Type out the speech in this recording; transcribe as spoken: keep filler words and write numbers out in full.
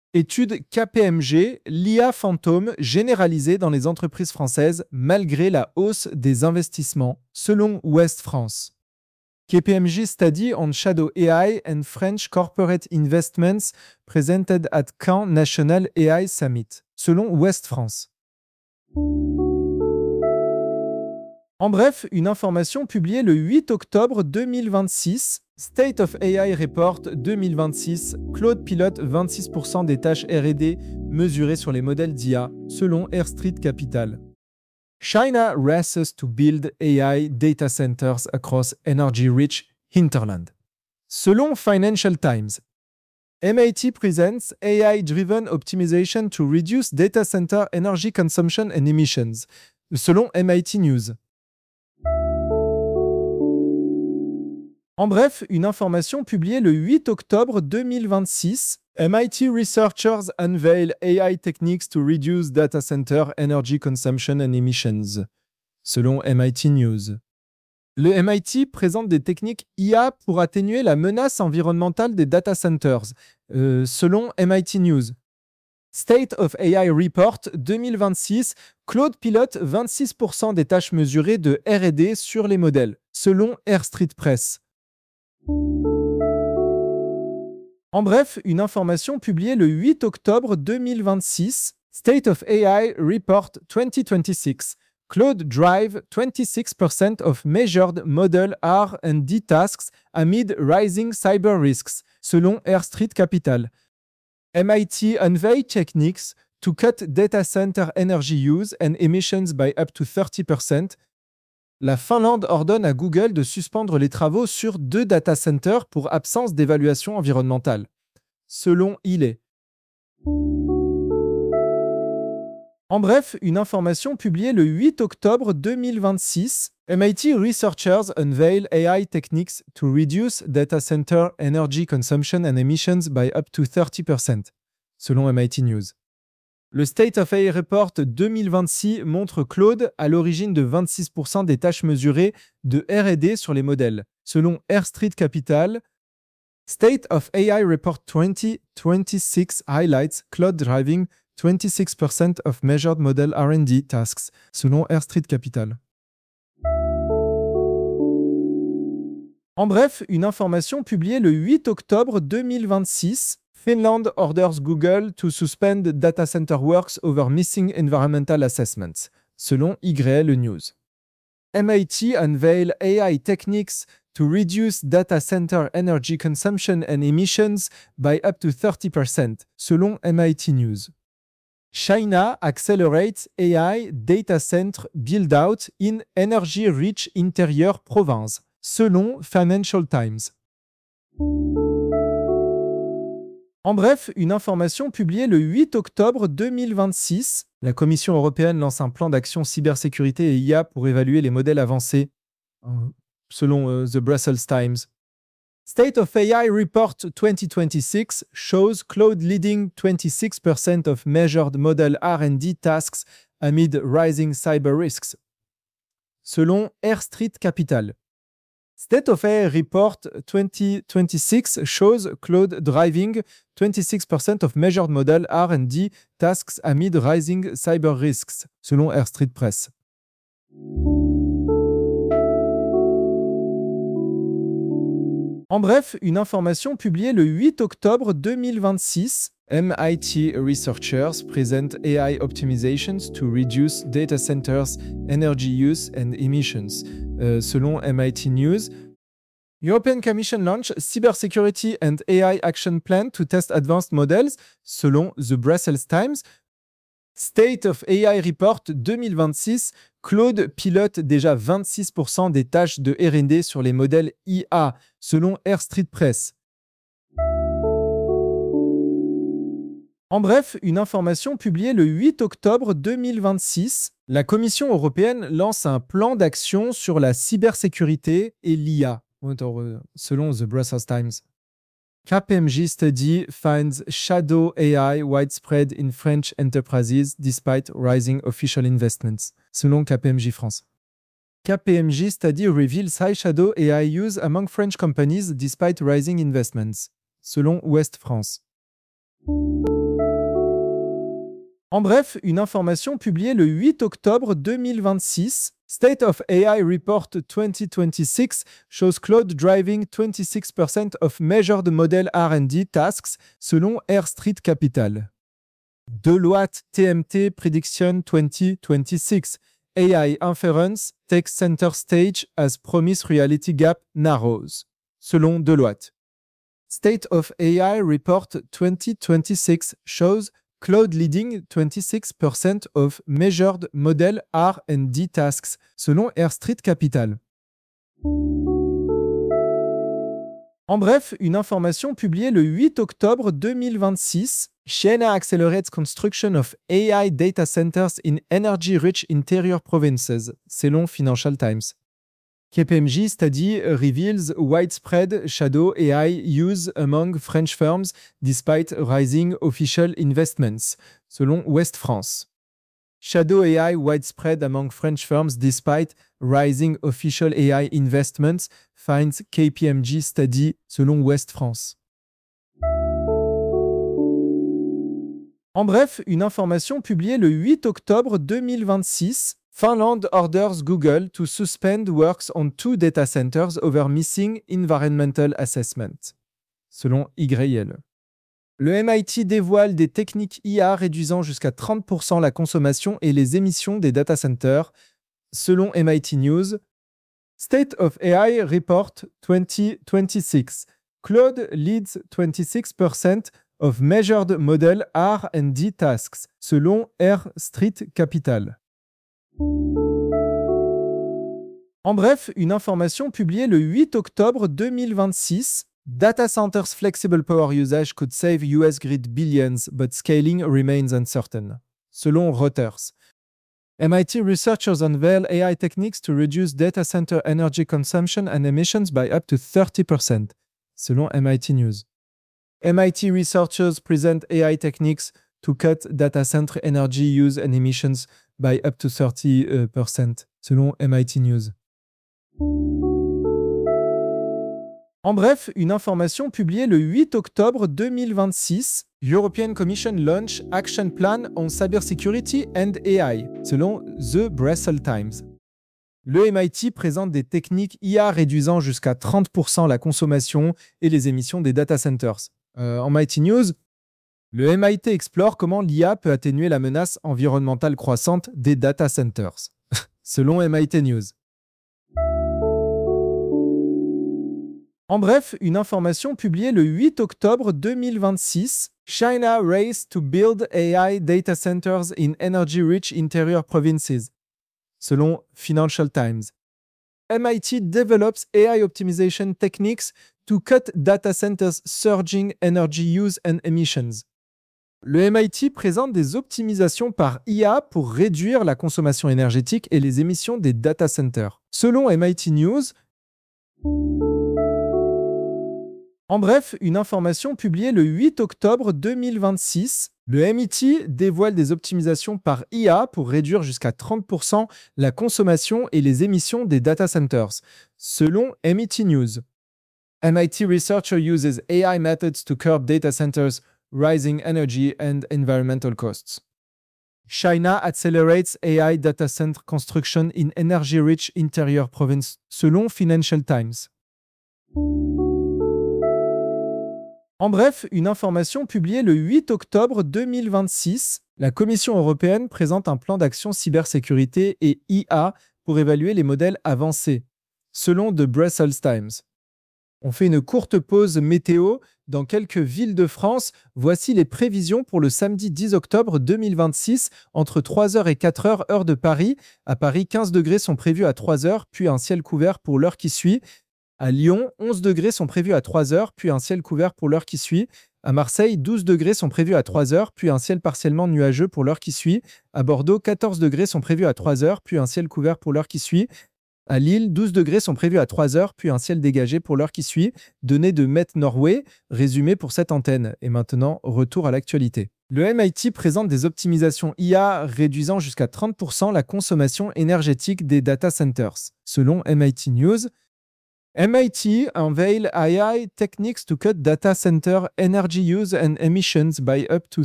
Étude K P M G, l'I A fantôme généralisée dans les entreprises françaises malgré la hausse des investissements, selon Ouest France. K P M G study on shadow A I and French corporate investments presented at Caen National A I Summit, selon Ouest France. En bref, une information publiée le huit octobre deux mille vingt-six, State of A I Report deux mille vingt-six, Claude pilote vingt-six pour cent des tâches R et D mesurées sur les modèles d'I A, selon Air Street Capital. China races to build A I data centers across energy-rich hinterland. Selon Financial Times, M I T presents A I-driven optimization to reduce data center energy consumption and emissions, selon M I T News. En bref, une information publiée le huit octobre deux mille vingt-six, M I T researchers unveil A I techniques to reduce data center energy consumption and emissions, selon M I T News. Le M I T présente des techniques I A pour atténuer la menace environnementale des data centers, euh, selon M I T News. State of A I Report deux mille vingt-six, Claude pilote vingt-six pour cent des tâches mesurées de R et D sur les modèles, selon Air Street Press. En bref, une information publiée le huit octobre deux mille vingt-six, State of A I Report twenty twenty-six, Claude drive twenty-six percent of measured model R and D tasks amid rising cyber risks, selon Air Street Capital. M I T unveil techniques to cut data center energy use and emissions by up to thirty percent. La Finlande ordonne à Google de suspendre les travaux sur deux data centers pour absence d'évaluation environnementale, selon I L E. En bref, une information publiée le huit octobre deux mille vingt-six, M I T researchers unveil A I techniques to reduce data center energy consumption and emissions by up to thirty percent, selon M I T News. Le State of A I Report deux mille vingt-six montre Claude à l'origine de vingt-six pour cent des tâches mesurées de R et D sur les modèles, selon Air Street Capital. State of A I Report twenty twenty-six highlights Claude driving twenty-six percent of measured model R and D tasks, selon Air Street Capital. En bref, une information publiée le huit octobre deux mille vingt-six, Finland orders Google to suspend data center works over missing environmental assessments, selon Y L News. M I T unveil A I techniques to reduce data center energy consumption and emissions by up to thirty percent, selon M I T News. China accelerates A I data center build-out in energy-rich interior province, selon Financial Times. En bref, une information publiée le huit octobre deux mille vingt-six, la Commission européenne lance un plan d'action cybersécurité et I A pour évaluer les modèles avancés, selon uh, The Brussels Times. State of A I Report twenty twenty-six shows Claude leading twenty-six percent of measured model R and D tasks amid rising cyber risks, selon Air Street Capital. State of A I Report twenty twenty-six shows Claude driving twenty-six percent of measured model R and D tasks amid rising cyber risks, selon Air Street Press. En bref, une information publiée le huit octobre deux mille vingt-six, M I T researchers present A I optimizations to reduce data centers' energy use and emissions, euh, selon M I T News. European Commission launch Cybersecurity and A I Action Plan to test advanced models, selon The Brussels Times. State of A I Report deux mille vingt-six, Claude pilote déjà vingt-six pour cent des tâches de R and D sur les modèles I A, selon Air Street Press. En bref, une information publiée le huit octobre deux mille vingt-six, la Commission européenne lance un plan d'action sur la cybersécurité et l'I A, selon The Brussels Times. K P M G study finds shadow A I widespread in French enterprises despite rising official investments, selon K P M G France. K P M G study reveals high shadow A I use among French companies despite rising investments, selon Ouest France. En bref, une information publiée le huit octobre deux mille vingt-six, State of A I Report twenty twenty-six shows Claude driving twenty-six percent of measured model R and D tasks selon Air Street Capital. Deloitte T M T Prediction twenty twenty-six, A I Inference takes center stage as promise reality gap narrows, selon Deloitte. State of A I Report twenty twenty-six shows Claude leading twenty-six percent of measured model R and D tasks, selon Air Street Capital. En bref, une information publiée le huit octobre deux mille vingt-six, China accelerates construction of A I data centers in energy-rich interior provinces, selon Financial Times. K P M G study reveals widespread shadow A I use among French firms despite rising official investments, selon Ouest France. Shadow A I widespread among French firms despite rising official A I investments, finds K P M G study, selon Ouest France. En bref, une information publiée le huit octobre deux mille vingt-six, Finland orders Google to suspend works on two data centers over missing environmental assessment, selon Y L. Le M I T dévoile des techniques I A réduisant jusqu'à trente pour cent la consommation et les émissions des data centers, selon M I T News. State of A I Report twenty twenty-six. Claude leads twenty-six percent of measured model R and D tasks, selon Air Street Capital. En bref, une information publiée le huit octobre deux mille vingt-six, Data centers flexible power usage could save U S grid billions, but scaling remains uncertain, selon Reuters. M I T researchers unveil A I techniques to reduce data center energy consumption and emissions by up to thirty percent, selon M I T News. M I T researchers present A I techniques to cut data center energy use and emissions by up to thirty percent, selon M I T News. En bref, une information publiée le huit octobre deux mille vingt-six, European Commission launch Action Plan on Cybersecurity and A I, selon The Brussels Times. Le M I T présente des techniques I A réduisant jusqu'à trente pour cent la consommation et les émissions des data centers. Euh, en M I T News, le M I T explore comment l'I A peut atténuer la menace environnementale croissante des data centers, selon M I T News. En bref, une information publiée le huit octobre deux mille vingt-six, China race to build A I data centers in energy-rich interior provinces, selon Financial Times. M I T develops A I optimization techniques to cut data centers' surging energy use and emissions. Le M I T présente des optimisations par I A pour réduire la consommation énergétique et les émissions des data centers, selon M I T News. En bref, une information publiée le huit octobre deux mille vingt-six, le M I T dévoile des optimisations par I A pour réduire jusqu'à trente pour cent la consommation et les émissions des data centers, selon M I T News. M I T researcher uses A I methods to curb data centers' rising energy and environmental costs. China accelerates A I data center construction in energy-rich interior province, selon Financial Times. En bref, une information publiée le huit octobre deux mille vingt-six, la Commission européenne présente un plan d'action cybersécurité et I A pour évaluer les modèles avancés, selon The Brussels Times. On fait une courte pause météo. Dans quelques villes de France, voici les prévisions pour le samedi dix octobre deux mille vingt-six, entre trois heures et quatre heures, heure de Paris. À Paris, quinze degrés sont prévus à trois heures, puis un ciel couvert pour l'heure qui suit. À Lyon, onze degrés sont prévus à trois heures, puis un ciel couvert pour l'heure qui suit. À Marseille, douze degrés sont prévus à trois heures, puis un ciel partiellement nuageux pour l'heure qui suit. À Bordeaux, quatorze degrés sont prévus à trois heures, puis un ciel couvert pour l'heure qui suit. À Lille, douze degrés sont prévus à trois heures, puis un ciel dégagé pour l'heure qui suit. Données de Met Norway, résumé pour cette antenne. Et maintenant, retour à l'actualité. Le M I T présente des optimisations I A réduisant jusqu'à trente pour cent la consommation énergétique des data centers, selon M I T News. M I T unveil A I techniques to cut data center energy use and emissions by up to